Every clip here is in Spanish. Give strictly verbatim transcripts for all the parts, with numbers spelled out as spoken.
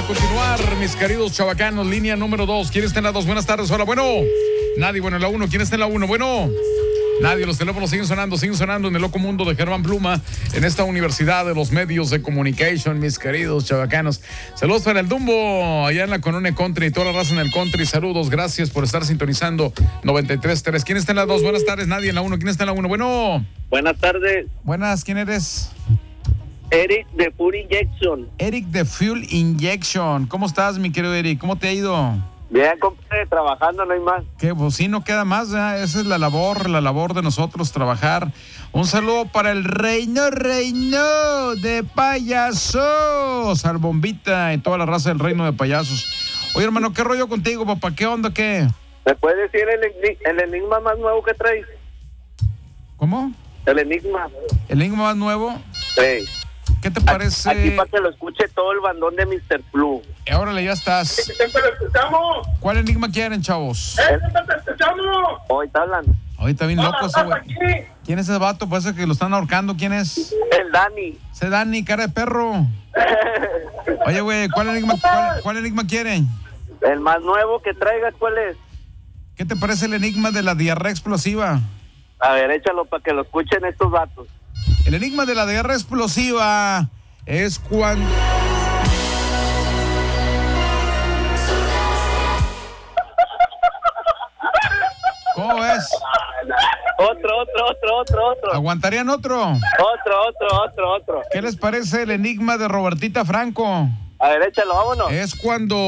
continuar, mis queridos chavacanos. Línea número dos. ¿Quién está en la dos? Buenas tardes. Hola, bueno. Nadie. Bueno, en la uno. ¿Quién está en la uno? Bueno. Nadie. Los teléfonos siguen sonando, siguen sonando en el loco mundo de Germán Pluma, en esta universidad de los medios de comunicación, mis queridos chavacanos. Saludos para el Dumbo, allá en la Colonia Country, toda la raza en el Country. Saludos, gracias por estar sintonizando noventa y tres punto tres. ¿Quién está en la dos? Buenas tardes. Nadie en la uno. ¿Quién está en la uno? Bueno. Buenas tardes. Buenas, ¿quién eres? Eric de Fuel Injection. Eric de Fuel Injection. ¿Cómo estás, mi querido Eric? ¿Cómo te ha ido? Bien, compadre, trabajando, no hay más. Que pues sí, no queda más, ¿eh? Esa es la labor, la labor de nosotros, trabajar. Un saludo para el reino, reino de payasos, al Bombita y toda la raza del reino de payasos. Oye, hermano, ¿qué rollo contigo, papá? ¿Qué onda, qué? ¿Me puedes decir el, el enigma más nuevo que traes? ¿Cómo? El enigma. ¿El enigma más nuevo? Sí. ¿Qué te parece? Aquí para que lo escuche todo el bandón de mister Blue. Eh, órale, ya estás. ¡Siempre lo escuchamos! ¿Cuál enigma quieren, chavos? ¡Siempre te escuchamos! Hoy está hablando. Hoy está bien loco ese güey. ¿Quién es ese vato? Parece que lo están ahorcando. ¿Quién es? El Dani. Ese Dani, cara de perro. Oye, güey, ¿cuál enigma, cuál, cuál enigma quieren? El más nuevo que traigas, ¿cuál es? ¿Qué te parece el enigma de la diarrea explosiva? A ver, échalo para que lo escuchen estos vatos. El enigma de la diarrea explosiva es cuando... ¿Cómo ves? Otro, otro, otro, otro, otro. ¿Aguantarían otro? Otro, otro, otro, otro. ¿Qué les parece el enigma de Robertita Franco? A ver, échalo, vámonos. Es cuando...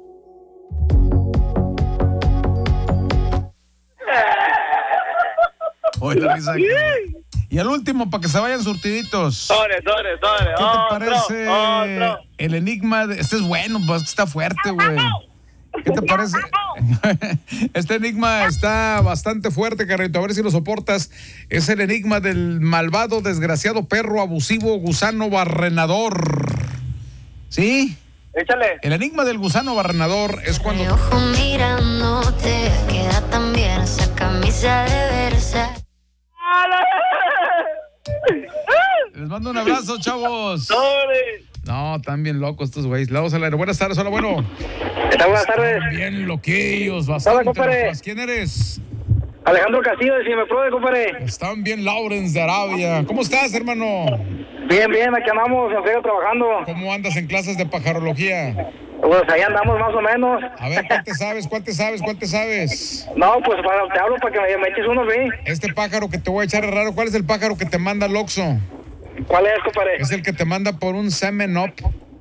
Oye, la risa que... Y al último, para que se vayan surtiditos. Sobre, sobre, sobre. ¿Qué te otro, parece otro. el enigma de... Este es bueno, pues está fuerte, güey. ¿Qué te parece? Este enigma está bastante fuerte, carrito. A ver si lo soportas. Es el enigma del malvado, desgraciado, perro, abusivo, gusano barrenador. ¿Sí? Échale. El enigma del gusano barrenador es cuando... Mi ojo mirándote, queda tan bien esa camisa de Versace. Les mando un abrazo, chavos. ¡Sobre! No, están bien locos estos güeyes. Le vamos a leer. Buenas tardes, hola, bueno. ¿Qué tal? Buenas tardes. Están bien loquillos, bastante. Hola, compadre. locos. ¿Quién eres? Alejandro Castillo, de Cimeprode, compadre. Están bien Lawrence de Arabia. ¿Cómo estás, hermano? Bien, bien, aquí andamos, en serio, trabajando. ¿Cómo andas en clases de pajarología? Pues ahí andamos más o menos. A ver, ¿cuál te sabes? ¿Cuál te sabes? ¿Cuál te sabes? No, pues para, te hablo para que me, me eches uno, ¿sí? Este pájaro que te voy a echar es raro. ¿Cuál es el pájaro que te manda al Oxxo? ¿Cuál es, compadre? Es el que te manda por un semen up.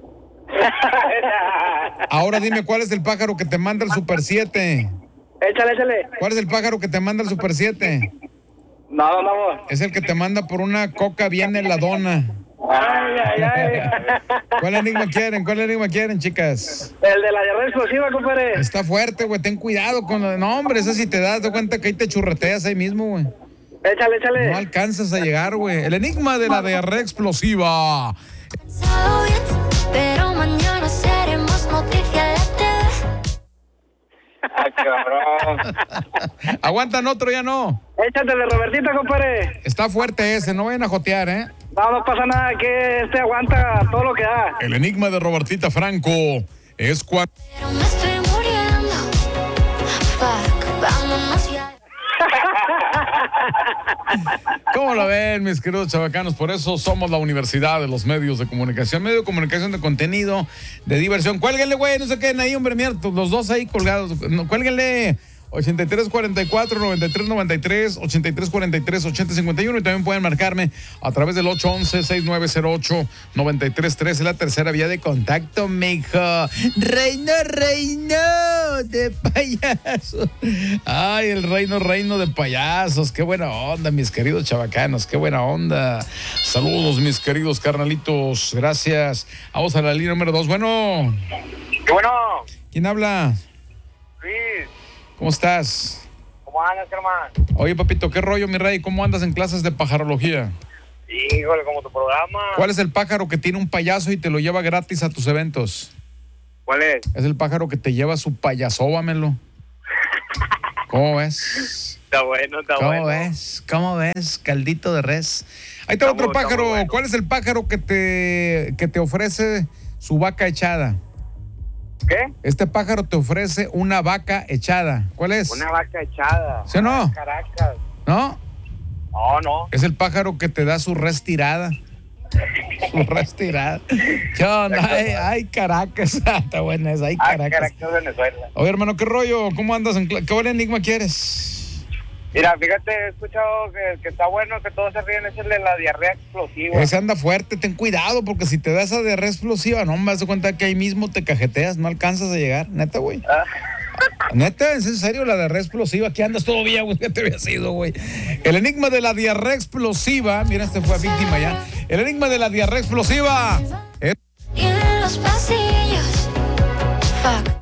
Ahora dime, ¿cuál es el pájaro que te manda el Super siete? Échale, échale. ¿Cuál es el pájaro que te manda el Super siete? No, no, no. Es el que te manda por una coca bien heladona. Ay, ay, ay. ¿Cuál enigma quieren? ¿Cuál enigma quieren, chicas? El de la diarrea explosiva, compadre. Está fuerte, güey. Ten cuidado con lo... No, hombre, eso si te das de cuenta que ahí te churreteas ahí mismo, güey. Échale, échale. No alcanzas a llegar, güey. El enigma de la diarrea explosiva. Pensado bien, pero mañana seremos noticia de T V. Ay, cabrón. Aguantan otro, ya no. Échatele, Robertita, compadre. Está fuerte ese, no vayan a jotear, ¿eh? No, no pasa nada, que este aguanta todo lo que da. El enigma de Robertita Franco es cuando... Pero me estoy muriendo. Fuck, vámonos ya. ¿Cómo lo ven, mis queridos chavacanos? Por eso somos la universidad de los medios de comunicación, medio de comunicación de contenido, de diversión. Cuélguenle, güey, no se queden ahí, hombre, mierda, los dos ahí colgados. No, cuélguenle. ochenta y tres cuarenta y cuatro, noventa y tres noventa y tres, ochenta y tres cuarenta y tres, ochenta cincuenta y uno, y también pueden marcarme a través del ocho once, sesenta y nueve cero ocho, noventa y tres trece, la tercera vía de contacto, mijo. Reino, reino de payasos. Ay, el reino, reino de payasos. Qué buena onda, mis queridos chavacanos, qué buena onda. Saludos, mis queridos carnalitos, gracias. Vamos a la línea número dos. Bueno. ¡Qué bueno! ¿Quién habla? Luis. ¿Cómo estás? ¿Cómo andas, hermano? Oye, papito, ¿qué rollo, mi rey? ¿Cómo andas en clases de pajarología? Híjole, como tu programa. ¿Cuál es el pájaro que tiene un payaso y te lo lleva gratis a tus eventos? ¿Cuál es? Es el pájaro que te lleva su payasóbamelo. ¿Cómo ves? Está bueno, está ¿Cómo bueno. ves? ¿Cómo ves? Caldito de res. Ahí está, Está otro muy- está pájaro. muy bueno. ¿Cuál es el pájaro que te, que te ofrece su vaca echada? ¿Qué? Este pájaro te ofrece una vaca echada. ¿Cuál es? Una vaca echada. ¿Sí o no? Caracas. ¿No? No, no. Es el pájaro que te da su res-tirada. Su res-tirada. ¿Qué onda? Ay, ay, Caracas. Está buena esa. Ay, Ah, Caracas. Caracas, Venezuela. Oye, hermano, ¿qué rollo? ¿Cómo andas? En cla- ¿Qué buen enigma quieres? Mira, fíjate, he escuchado que, que está bueno, que todos se ríen, es el de la diarrea explosiva. Ese anda fuerte, ten cuidado, porque si te das esa diarrea explosiva, no, me das cuenta que ahí mismo te cajeteas, no alcanzas a llegar. Neta, güey. Ah, Neta, ¿es en serio la diarrea explosiva? Aquí andas todavía, güey, ya te había sido, güey. El enigma de la diarrea explosiva, mira, este fue víctima ya. El enigma de la diarrea explosiva. es- Y en los pasillos. Fuck.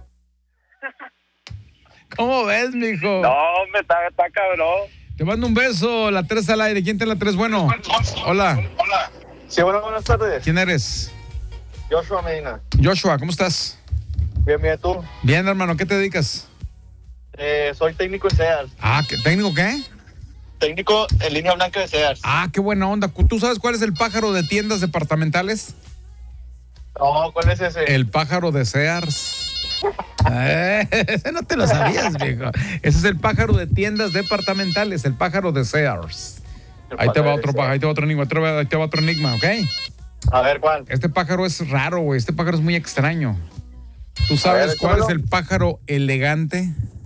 ¿Cómo ves, mijo? no, me está, está cabrón. Te mando un beso, la tres al aire. ¿Quién te la tres? Bueno. Hola, Sí, bueno, buenas tardes. ¿quién eres? Joshua Medina. Joshua, ¿cómo estás? Bien, bien, tú. Bien, hermano, ¿qué te dedicas? Eh, soy técnico de Sears. Ah, ¿qué, ¿técnico qué? Técnico en línea blanca de Sears. Ah, qué buena onda. ¿Tú sabes cuál es el pájaro de tiendas departamentales? No, ¿cuál es ese? El pájaro de Sears. Eh, ese no te lo sabías, viejo. Ese es el pájaro de tiendas departamentales, el pájaro de Sears. Ahí te va otro pájaro, ahí te va otro enigma, otro- ahí te va otro enigma, ¿ok? A ver, ¿cuál? Este pájaro es raro, güey. Este pájaro es muy extraño. ¿Tú sabes ver, cuál es échamelo. el pájaro elegante?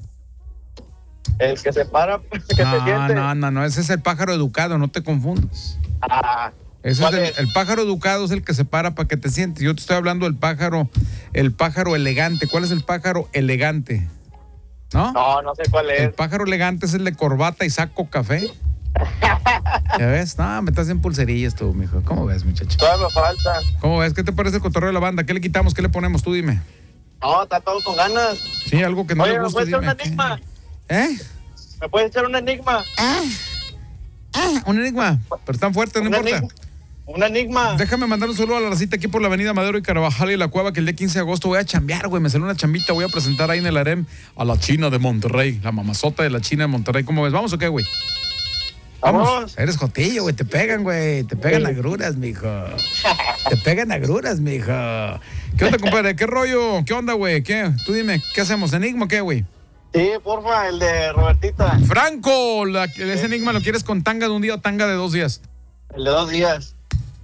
El que se para, que se No, siente. no, no, no. Ese es el pájaro educado, no te confundas. Ah, Ese es ¿cuál el, es? el pájaro educado es el que se para para que te sientes. Yo te estoy hablando del pájaro, el pájaro elegante. ¿Cuál es el pájaro elegante? ¿No? No, no sé cuál El es. pájaro elegante es el de corbata y saco café. ¿Ya ves? No, me estás en pulserillas tú, mijo. ¿Cómo ves, muchacho? Todavía me falta. ¿Cómo ves? ¿Qué te parece el cotorreo de la banda? ¿Qué le quitamos? ¿Qué le ponemos? Tú dime. No, está todo con ganas. Sí, algo que no Oye, le ¿me guste, puedes echar dime. un enigma? ¿Eh? ¿Me puedes echar un enigma? Ah, un enigma. Pero tan fuerte, no ¿Un importa. enigma? Un enigma. Déjame mandar un saludo a la racita aquí por la avenida Madero y Carvajal y La Cueva, que el día quince de agosto voy a chambear, güey. Me salió una chambita, voy a presentar ahí en el harem a la China de Monterrey, la mamazota de la China de Monterrey. ¿Cómo ves? ¿Vamos o qué, güey? Vamos. Eres jotillo, güey. Te pegan, güey. Te pegan agruras, mijo. Te pegan agruras, mijo. ¿Qué onda, compadre? ¿Qué rollo? ¿Qué onda, güey? ¿Qué? Tú dime, ¿qué hacemos? ¿Enigma o qué, güey? Sí, porfa, el de Robertita. Franco, la- ese enigma lo quieres con tanga de un día o tanga de dos días. El de dos días.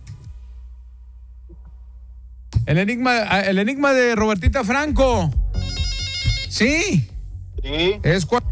El enigma, el enigma de Robertita Franco. Sí. Sí. Es cuando.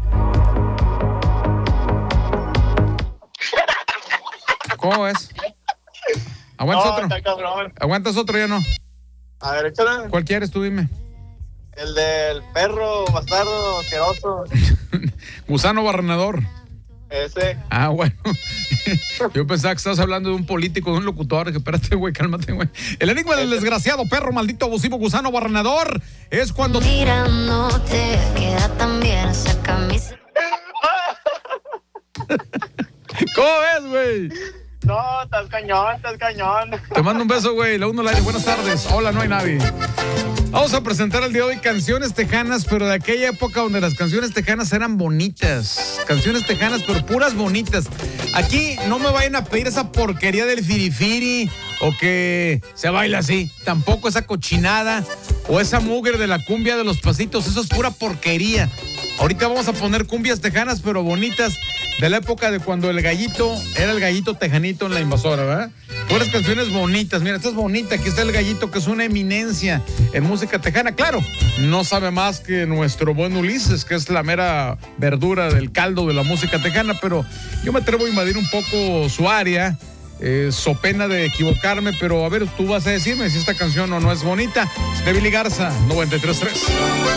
¿Cómo es? ¿Aguantas No, otro? está cabrón. ¿Aguantas otro ya no? A ver, échale. ¿Cuál quieres? Tú dime. El del perro bastardo asqueroso. Gusano barrenador. Ese. Ah, bueno. Yo pensaba que estabas hablando de un político, de un locutor. Que espérate, güey, cálmate, güey. El enigma del desgraciado perro maldito abusivo gusano barrenador es cuando. Mirándote, queda tan bien esa camisa. ¿Cómo ves, güey? No, estás cañón, estás cañón. Te mando un beso, güey. La uno al aire. Buenas tardes. Hola, no hay nadie. Vamos a presentar el día de hoy canciones tejanas, pero de aquella época donde las canciones tejanas eran bonitas. Canciones tejanas, pero puras bonitas. Aquí no me vayan a pedir esa porquería del firifiri o que se baila así. Tampoco esa cochinada o esa mugre de la cumbia de los pasitos. Eso es pura porquería. Ahorita vamos a poner cumbias tejanas, pero bonitas, de la época de cuando el gallito era el gallito tejanito en La Invasora, ¿verdad? Puras canciones bonitas. Mira, esta es bonita. Aquí está el gallito, que es una eminencia en música tejana. Claro, no sabe más que nuestro buen Ulises, que es la mera verdura del caldo de la música tejana, pero yo me atrevo a invadir un poco su área. Eh, so pena de equivocarme, pero a ver, tú vas a decirme si esta canción o no es bonita. De Billy Garza, noventa y tres punto tres.